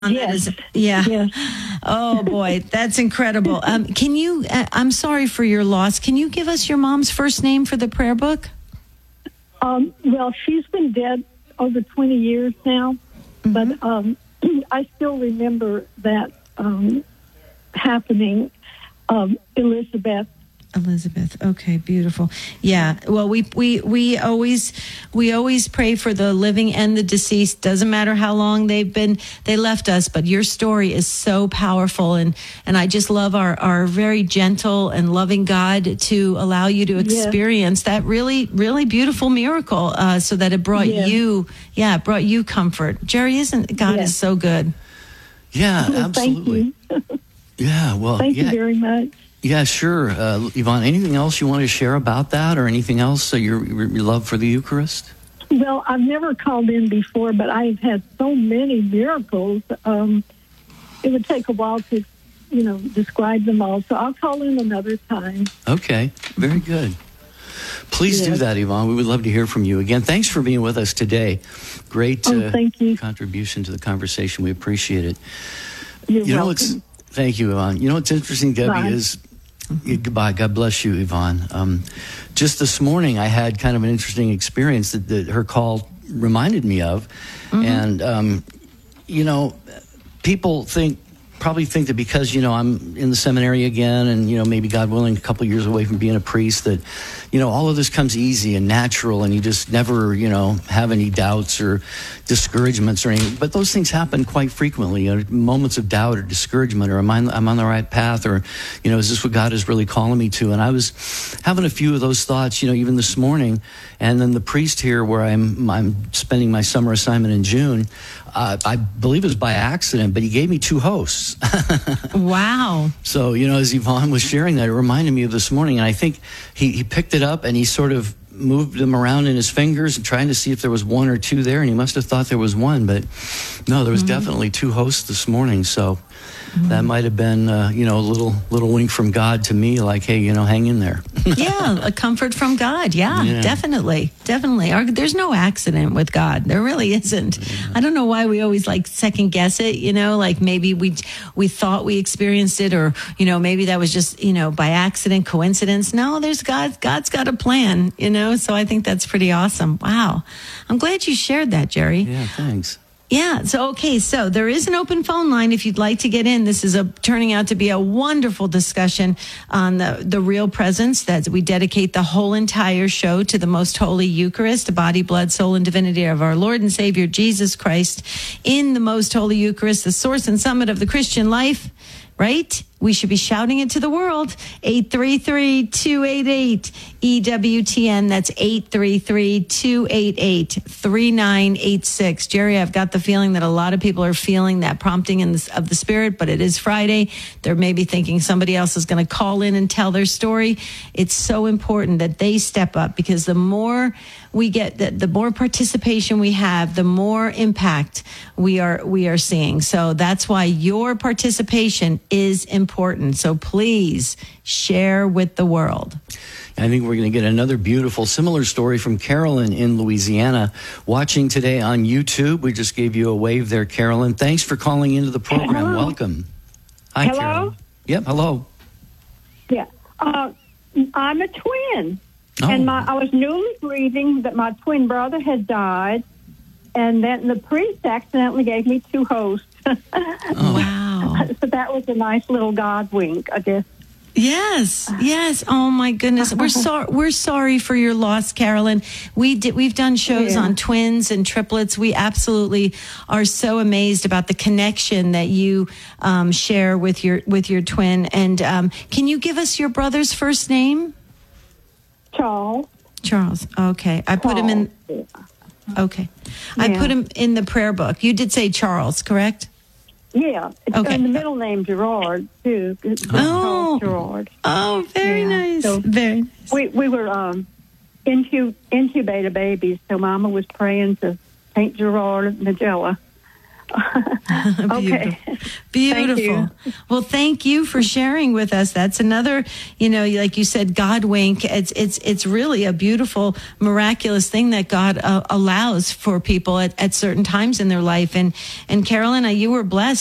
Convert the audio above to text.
Yes. That is, yeah. Yes. Oh boy, that's incredible. Can you? I'm sorry for your loss. Can you give us your mom's first name for the prayer book? Well, she's been dead over 20 years now, but I still remember that happening. Elizabeth. Okay, beautiful. Yeah. Well, we always pray for the living and the deceased. Doesn't matter how long they left us, but your story is so powerful, and I just love our very gentle and loving God to allow you to experience that really, really beautiful miracle, so that it brought you comfort. Jerry, isn't God is so good? Yeah, absolutely. Thank you. Yeah, well, thank you very much. Yeah, sure. Yvonne, anything else you want to share about that, or anything else your love for the Eucharist? Well, I've never called in before, but I've had so many miracles. It would take a while to, describe them all. So I'll call in another time. Okay, very good. Please do that, Yvonne. We would love to hear from you again. Thanks for being with us today. Great thank you. Contribution to the conversation. We appreciate it. You're welcome. Thank you, Yvonne. You know what's interesting, Debbie, is... Goodbye. God bless you, Yvonne. Just this morning, I had kind of an interesting experience that her call reminded me of. And, people probably think that because, I'm in the seminary again and, maybe God willing, a couple of years away from being a priest, that, all of this comes easy and natural and you just never, have any doubts or discouragements or anything. But those things happen quite frequently, moments of doubt or discouragement, or am I'm on the right path, or, is this what God is really calling me to? And I was having a few of those thoughts, even this morning. And then the priest here where I'm spending my summer assignment in June, I believe it was by accident, but he gave me 2 hosts. Wow. So, as Yvonne was sharing that, it reminded me of this morning. And I think he picked it up and he sort of moved them around in his fingers and trying to see if there was 1 or 2 there. And he must have thought there was 1, but no, there was definitely 2 hosts this morning. So that might have been, a little wink from God to me, like, hey, hang in there. Yeah, a comfort from God. Yeah. Definitely. There's no accident with God. There really isn't. Yeah. I don't know why we always second guess it, like maybe we thought we experienced it, or, maybe that was just, by accident, coincidence. No, God's got a plan, so I think that's pretty awesome. Wow. I'm glad you shared that, Jerry. Yeah, thanks. Yeah. So there is an open phone line if you'd like to get in. This is turning out to be a wonderful discussion on the real presence, that we dedicate the whole entire show to the most holy Eucharist, the body, blood, soul, and divinity of our Lord and Savior Jesus Christ in the most holy Eucharist, the source and summit of the Christian life. Right? We should be shouting it to the world. 833-288-EWTN. That's 833-288-3986. Jerry, I've got the feeling that a lot of people are feeling that prompting of the Spirit, but it is Friday. They're maybe thinking somebody else is going to call in and tell their story. It's so important that they step up, because the more we get, the more participation we have, the more impact we are seeing. So that's why your participation is important. So please share with the world. I think we're going to get another beautiful, similar story from Carolyn in Louisiana, watching today on YouTube. We just gave you a wave there, Carolyn. Thanks for calling into the program. Hello. Welcome. Hi, hello? Carolyn. Yep, hello. Yeah. I'm a twin. And I was newly grieving that my twin brother had died, and then the priest accidentally gave me 2 hosts. Wow. So that was a nice little God wink, I guess. Yes. Oh my goodness. We're sorry for your loss, Carolyn. We've done shows on twins and triplets. We absolutely are so amazed about the connection that you share with your twin. And can you give us your brother's first name? Charles. Okay. I put him in. Okay. Yeah. I put him in the prayer book. You did say Charles, correct? Yeah. Okay. And the middle name Gerard too. Oh. Gerard. Oh, very nice. So very nice. We were incubator babies, so Mama was praying to Saint Gerard Magella. Okay. Beautiful. Well, thank you for sharing with us. That's another, like you said, God wink. It's really a beautiful, miraculous thing that God allows for people at certain times in their life. And Carolyn, you were blessed.